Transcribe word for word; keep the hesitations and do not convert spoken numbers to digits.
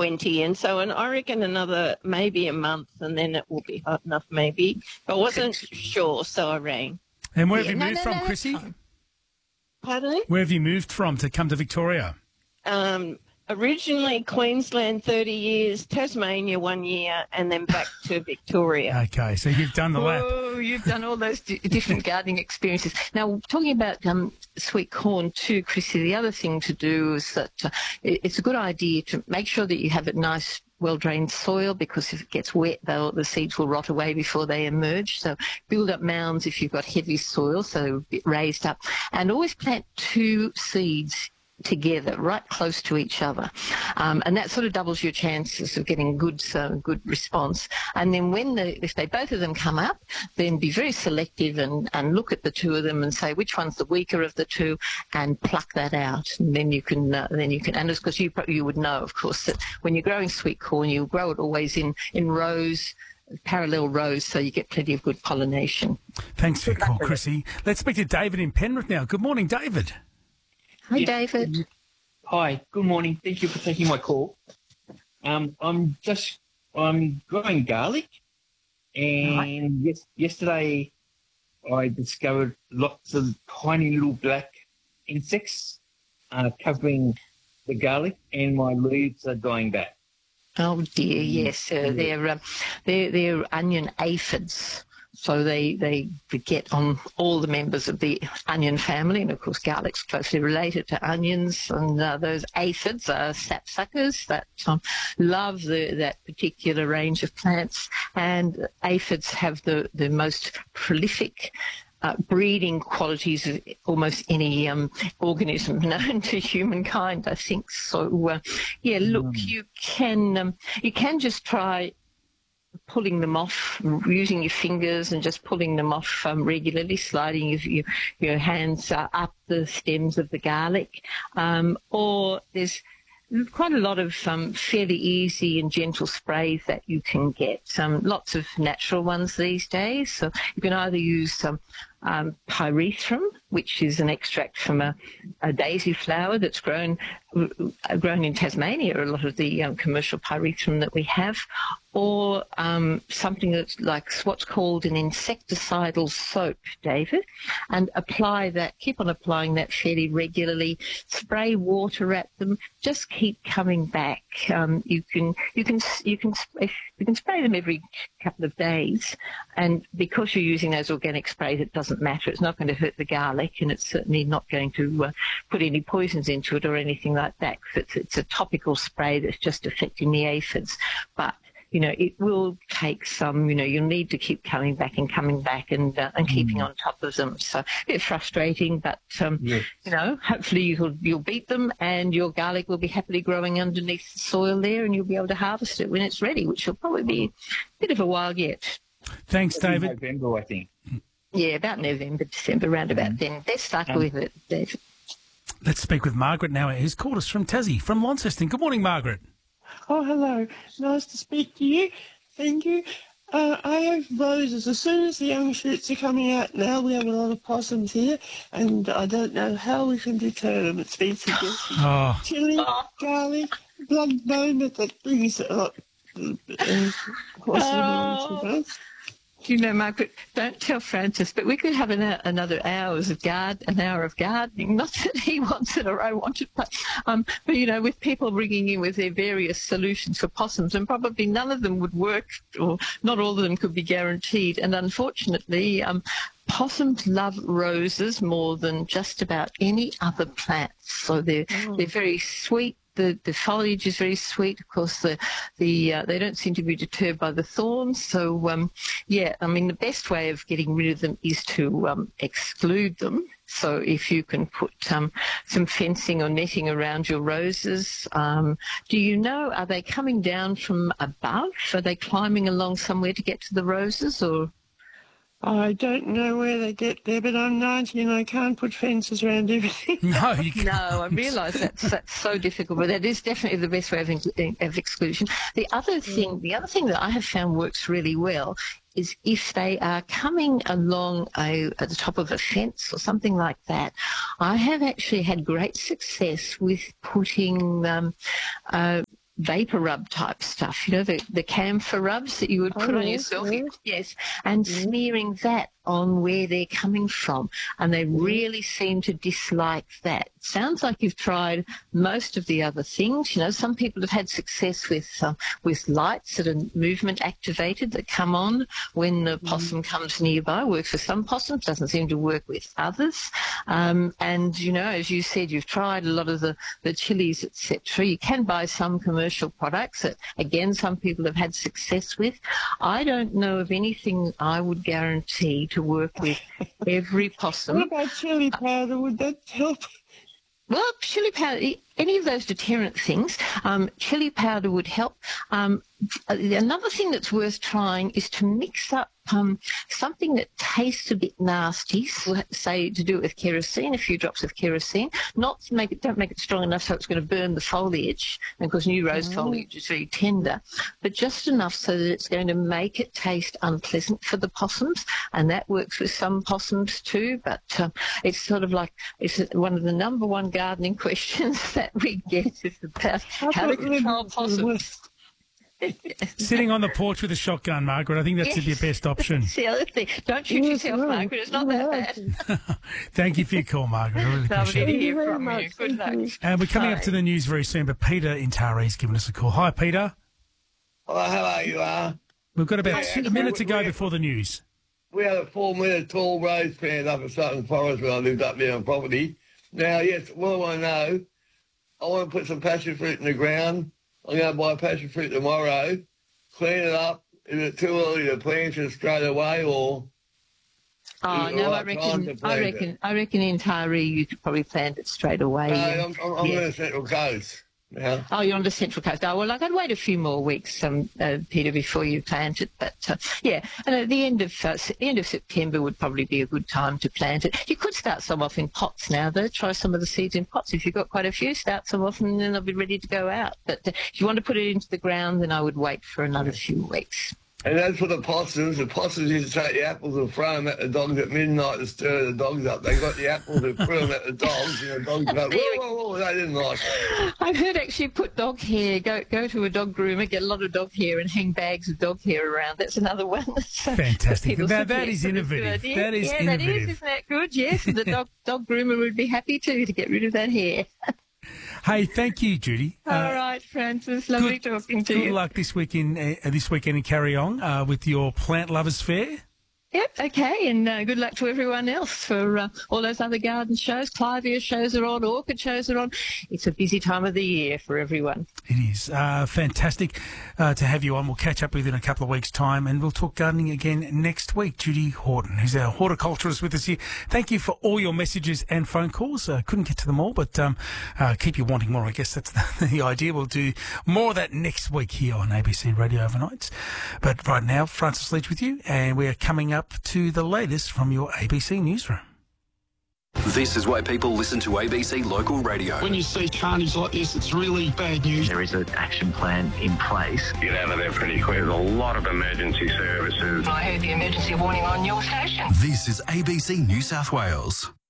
twenty, and so and I reckon another maybe a month, and then it will be hot enough. Maybe I wasn't sure, so I rang. And where Yeah, have you no, moved no, from, no, that's Chrissy? fine. Pardon? Where have you moved from to come to Victoria? Um, originally Queensland, thirty years, Tasmania one year, and then back to Victoria. Okay, so you've done the lap. Oh, you've done all those d- different gardening experiences. Now, talking about um, sweet corn too, Chrissy, the other thing to do is that uh, it- it's a good idea to make sure that you have a nice, well-drained soil, because if it gets wet, they'll, the seeds will rot away before they emerge. So build up mounds if you've got heavy soil, so a bit raised up. And always plant two seeds together, right close to each other, um, and that sort of doubles your chances of getting good, uh, good response. And then when the, if they both of them come up, then be very selective and, and look at the two of them and say which one's the weaker of the two, and pluck that out. And then you can, uh, then you can, and because you you would know, of course, that when you're growing sweet corn, you grow it always in in rows. Parallel rows, so you get plenty of good pollination. Thanks for your call, Chrissy. Let's speak to David in Penrith now. Good morning, David. Hi, Yeah. David. Hi, good morning. Thank you for taking my call. Um, I'm just I'm growing garlic, and yes, yesterday I discovered lots of tiny little black insects uh, covering the garlic, and my leaves are dying back. Oh dear, yes, uh, they're, um, they're they're onion aphids. So they, they get on all the members of the onion family, and of course garlic's closely related to onions, and uh, those aphids are sapsuckers that um, love the, that particular range of plants, and aphids have the, the most prolific Uh, breeding qualities of almost any um, organism known to humankind, I think. So, uh, yeah, look, Mm. you can um, you can just try pulling them off, using your fingers and just pulling them off um, regularly, sliding your, your, your hands uh, up the stems of the garlic. Um, or there's quite a lot of um, fairly easy and gentle sprays that you can get. Um, lots of natural ones these days. So you can either use um, um, pyrethrum, which is an extract from a, a daisy flower that's grown uh, grown in Tasmania, a lot of the um, commercial pyrethrum that we have, or um, something that's like what's called an insecticidal soap, David, and apply that, keep on applying that fairly regularly, spray water at them, just keep coming back. Um, you can, you can, you can, you can spray them every couple of days, and because you're using those organic sprays, it doesn't matter. It's not going to hurt the garlic, and it's certainly not going to uh, put any poisons into it or anything like that. It's, it's a topical spray that's just affecting the aphids, but you know, it will take some, you know, you'll need to keep coming back and coming back and uh, and keeping Mm. on top of them. So a bit frustrating, but, um, Yes. you know, hopefully you'll, you'll beat them, and your garlic will be happily growing underneath the soil there, and you'll be able to harvest it when it's ready, which will probably be a bit of a while yet. Thanks, It'll be David. November, I think. Yeah, about November, December, round about then. They're stuck Um, with it, David. Let's speak with Margaret now, who's called us from Tassie, from Launceston. Good morning, Margaret. Oh, hello. Nice to speak to you. Thank you. Uh, I have roses. As soon as the young shoots are coming out now, we have a lot of possums here, and I don't know how we can deter them. It's been suggested. Oh, Chili, garlic, blood bone, but that brings a lot of uh, possums with us. Do you know, Margaret, don't tell Francis, but we could have an, another hours of guard, an hour of gardening. Not that he wants it or I want it, but, um, but, you know, with people ringing in with their various solutions for possums, and probably none of them would work, or not all of them could be guaranteed. And unfortunately, um, possums love roses more than just about any other plants. So they're, they're very sweet. The, the foliage is very sweet. Of course, the the uh, they don't seem to be deterred by the thorns. So, um, yeah, I mean, the best way of getting rid of them is to um, exclude them. So if you can put um, some fencing or netting around your roses. Um, do you know, are they coming down from above? Are they climbing along somewhere to get to the roses, or...? I don't know where they get there, but I'm ninety and I can't put fences around everything. no, you can't. No, I realise that's that's so difficult, but that is definitely the best way of, of exclusion. The other thing, the other thing that I have found works really well is if they are coming along a, at the top of a fence or something like that. I have actually had great success with putting um, uh, vapor rub type stuff, you know, the, the camphor rubs that you would put Oh, on yes, yourself. yes. Yes, and Yes. smearing that on where they're coming from. And they really seem to dislike that. Sounds like you've tried most of the other things. You know, some people have had success with uh, with lights that are movement activated that come on when the possum comes nearby. Works for some possums, doesn't seem to work with others. Um, and, you know, as you said, you've tried a lot of the, the chilies, et cetera. You can buy some commercial products that, again, some people have had success with. I don't know of anything I would guarantee to work with every What possum. about chili powder? Would that help? Well, chili powder, any of those deterrent things, um, chili powder would help. Um, another thing that's worth trying is to mix up um, something that tastes a bit nasty, so say to do it with kerosene, a few drops of kerosene, not to make it, don't make it strong enough so it's going to burn the foliage, because new rose foliage is very tender, but just enough so that it's going to make it taste unpleasant for the possums, and that works with some possums too, but uh, it's sort of like, it's one of the number one gardening questions that we get is about how to control possums. Sitting on the porch with a shotgun, Margaret, I think that's Yes. your best option. That's the other thing. Don't shoot Yes, yourself, right. Margaret. It's not that bad. Thank you for your call, Margaret. I really Lovely appreciate to it. hear very from you. much. Good luck. Thank you. And we're coming up Bye. to the news very soon, but Peter in Taree's given us a call. Hi, Peter. Hello, how are you? Uh, We've got about Yeah, a minute to go we- before the news. we had a four metre tall rose plant up in Sutton Forest when I lived up there on property. Now, yes, what I want to know, I want to put some passion fruit in the ground. I'm going to buy passion fruit tomorrow, clean it up. Is it too early to plant it straight away, or Oh, Is it no, I right time reckon, to I plant it? reckon, I reckon in Taree you could probably plant it straight away. no? yeah. I'm, I'm, I'm Yeah. on the Central Coast now. Oh, you're on the Central Coast. Oh, well, like, I'd wait a few more weeks, um, uh, Peter, before you plant it. But, uh, yeah, and at the end of uh, s- end of September would probably be a good time to plant it. You could start some off in pots now, though. Try some of the seeds in pots. If you've got quite a few, start some off and then they'll be ready to go out. But uh, if you want to put it into the ground, then I would wait for another few weeks. And as for the possums, the possums used to take the apples and throw them at the dogs at midnight to stir the dogs up. They got the apples and threw them at the dogs, and the dogs go, whoa, whoa, whoa, they didn't like it. I've heard actually put dog hair, go go to a dog groomer, get a lot of dog hair and hang bags of dog hair around. That's another one. That's, uh, Fantastic. people Now, that suggest is that it's a good innovative. idea. That is yeah, that innovative. is. Isn't that good? Yes, the dog dog groomer would be happy too to get rid of that hair. Hey, thank you, Judy. Uh, All right, Francis. Lovely good- talking to Good you. luck this week in uh, this weekend in Carry On uh, with your Plant Lovers Fair. Yep, okay, and uh, good luck to everyone else for uh, all those other garden shows. Clivia shows are on, orchid shows are on. It's a busy time of the year for everyone. It is uh, fantastic uh, to have you on. We'll catch up with you in a couple of weeks' time, and we'll talk gardening again next week. Judy Horton, who's our horticulturist with us here. Thank you for all your messages and phone calls. Uh, couldn't get to them all, but um, uh, keep you wanting more. I guess that's the, the idea. We'll do more of that next week here on A B C Radio Overnights. But right now, Francis Leach with you, and we're coming up to the latest from your A B C newsroom. This is why people listen to A B C Local Radio. When you see carnage like this, it's really bad news. There is an action plan in place. Get out of there pretty quick. There's a lot of emergency services. I heard the emergency warning on your station. This is A B C New South Wales.